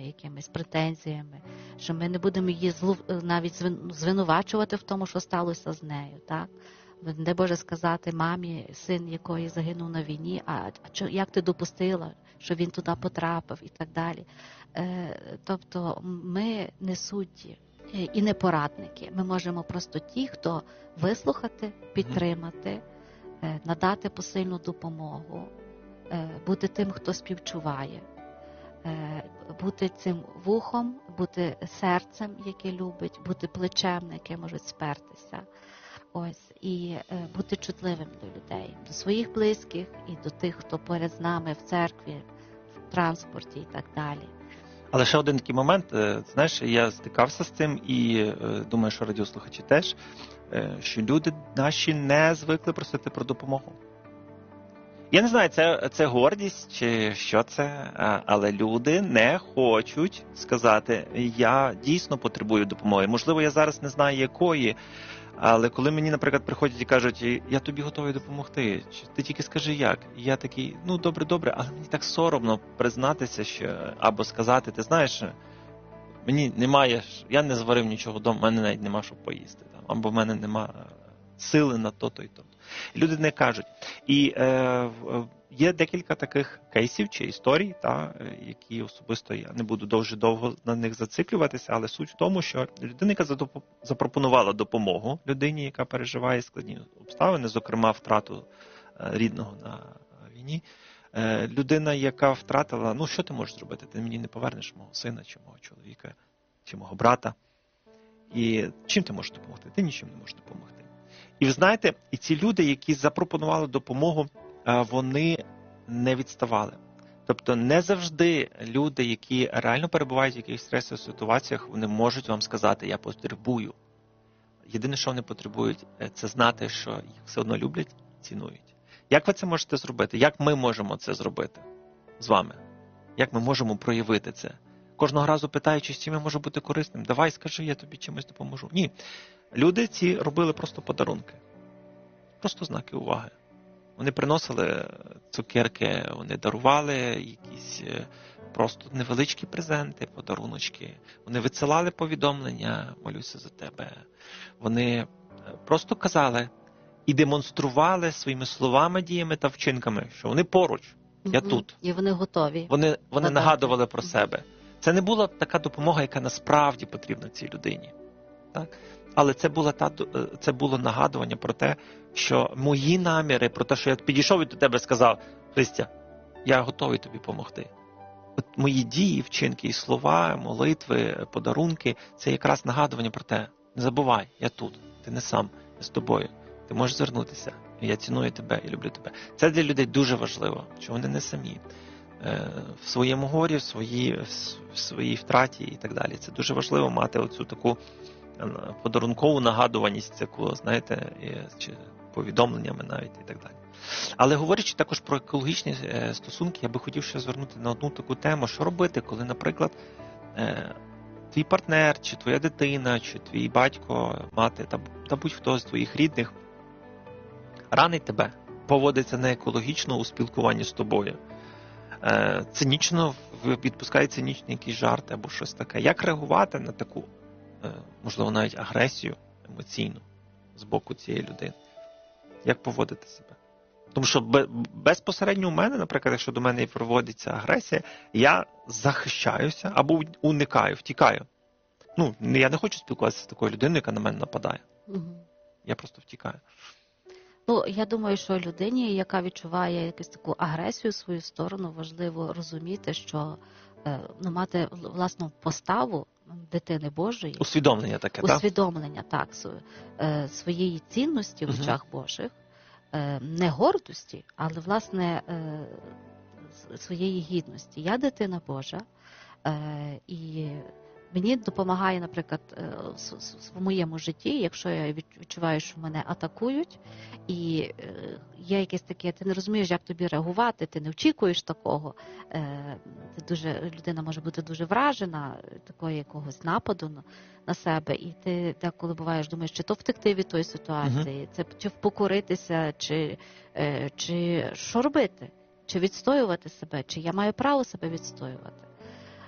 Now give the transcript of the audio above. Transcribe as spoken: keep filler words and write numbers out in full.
якимись претензіями, що ми не будемо її злу, навіть звинувачувати в тому, що сталося з нею, так? Не Боже сказати мамі, син якої загинув на війні, а, а як ти допустила, що він туди потрапив і так далі. Е, тобто ми не судді і не порадники. Ми можемо просто ті, хто вислухати, підтримати, е, надати посильну допомогу, е, бути тим, хто співчуває, е, бути цим вухом, бути серцем, яке любить, бути плечем, на яке можуть спертися. Ось, і е, бути чутливим до людей, до своїх близьких і до тих, хто поряд з нами в церкві, в транспорті і так далі. Але ще один такий момент, знаєш, я стикався з цим і думаю, що радіослухачі теж, що люди наші не звикли просити про допомогу. Я не знаю, це, це гордість чи що це, але люди не хочуть сказати, я дійсно потребую допомоги. Можливо, я зараз не знаю якої, але коли мені, наприклад, приходять і кажуть, я тобі готовий допомогти, ти тільки скажи як. І я такий, ну добре, добре, але мені так соромно признатися, що, або сказати, ти знаєш, мені немає, я не зварив нічого вдома, в мене навіть нема що поїсти, там, або в мене нема сили на то-то і то. Люди не кажуть. І е, є декілька таких кейсів чи історій, та, які особисто я не буду дуже довго на них зациклюватися, але суть в тому, що людина, яка запропонувала допомогу людині, яка переживає складні обставини, зокрема втрату рідного на війні, е, людина, яка втратила, ну що ти можеш зробити? Ти мені не повернеш мого сина, чи мого чоловіка, чи мого брата. І чим ти можеш допомогти? Ти нічим не можеш допомогти. І ви знаєте, і ці люди, які запропонували допомогу, вони не відставали. Тобто не завжди люди, які реально перебувають в якихось стресових ситуаціях, вони можуть вам сказати, я потребую. Єдине, що вони потребують, це знати, що їх все одно люблять і цінують. Як ви це можете зробити? Як ми можемо це зробити з вами? Як ми можемо проявити це? Кожного разу питаючись, чим я можу бути корисним, давай, скажи, я тобі чимось допоможу. Ні. Люди ці робили просто подарунки. Просто знаки уваги. Вони приносили цукерки, вони дарували якісь просто невеличкі презенти, подаруночки. Вони висилали повідомлення, молюся за тебе. Вони просто казали і демонстрували своїми словами, діями та вчинками, що вони поруч, я Угу. тут. І вони готові. Вони, вони Надати. нагадували про себе. Це не була така допомога, яка насправді потрібна цій людині. Так? Але це було, та, це було нагадування про те, що мої наміри, про те, що я підійшов і до тебе сказав, Христя, я готовий тобі допомогти. От мої дії, вчинки і слова, молитви, подарунки, це якраз нагадування про те, не забувай, я тут, ти не сам, я з тобою, ти можеш звернутися, я ціную тебе і люблю тебе. Це для людей дуже важливо, що вони не самі. В своєму горі, в своїй, в своїй втраті і так далі. Це дуже важливо мати оцю таку подарункову нагадуваність, таку, знаєте, чи повідомленнями навіть і так далі. Але говорячи також про екологічні стосунки, я би хотів ще звернути на одну таку тему, що робити, коли, наприклад, твій партнер, чи твоя дитина, чи твій батько, мати, та, та будь-хто з твоїх рідних ранить тебе, поводиться неекологічно у спілкуванні з тобою. Цинічно відпускає цинічні якісь жарти або щось таке. Як реагувати на таку, можливо, навіть агресію емоційну з боку цієї людини? Як поводити себе? Тому що безпосередньо у мене, наприклад, якщо до мене проводиться агресія, я захищаюся або уникаю, втікаю. Ну, я не хочу спілкуватися з такою людиною, яка на мене нападає. Угу. Я просто втікаю. Ну, я думаю, що людині, яка відчуває якусь таку агресію в свою сторону, важливо розуміти, що ну, мати власну поставу дитини Божої. Усвідомлення таке, так? Усвідомлення, так, своєї цінності в очах угу. Божих. Не гордості, але, власне, своєї гідності. Я дитина Божа, і мені допомагає, наприклад, в моєму житті, якщо я відчуваю, що мене атакують, і є якесь таке, ти не розумієш, як тобі реагувати, ти не очікуєш такого, ти дуже, людина може бути дуже вражена, такого якогось нападу на, на себе, і ти деколи буваєш, думаєш, чи то втекти від тої ситуації, uh-huh. це, чи впокоритися, чи, чи що робити, чи відстоювати себе, чи я маю право себе відстоювати.